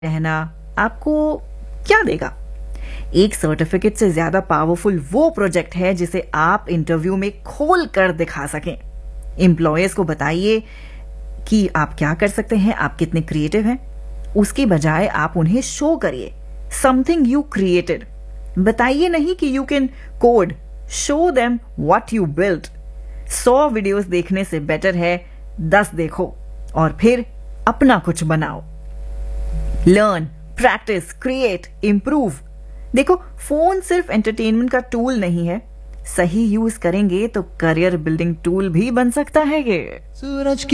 रहना आपको क्या देगा? एक सर्टिफिकेट से ज्यादा पावरफुल वो प्रोजेक्ट है जिसे आप इंटरव्यू में खोल कर दिखा सकें। एम्प्लॉयर्स को बताइए कि आप क्या कर सकते हैं, आप कितने क्रिएटिव हैं। उसकी बजाय आप उन्हें शो करिए समथिंग यू क्रिएटेड। बताइए नहीं कि you can code, show them what you built. 100 videos देखने से बेटर है 10 देखो और फिर अपना कुछ बनाओ। Learn, practice, create, improve. देखो, फोन सिर्फ एंटरटेनमेंट का टूल नहीं है, सही यूज करेंगे तो करियर बिल्डिंग टूल भी बन सकता है ये। सूरज